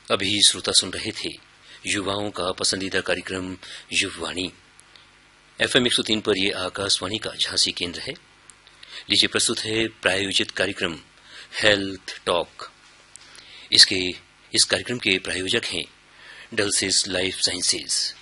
अभी श्रोता सुन रहे थे युवाओं का पसंदीदा कार्यक्रम युववाणी। FM 103 पर यह आकाशवाणी का झांसी केंद्र है। लीजिए प्रस्तुत है प्रायोजित कार्यक्रम हेल्थ टॉक। इस कार्यक्रम के प्रायोजक हैं डलसिस लाइफ साइंसेज।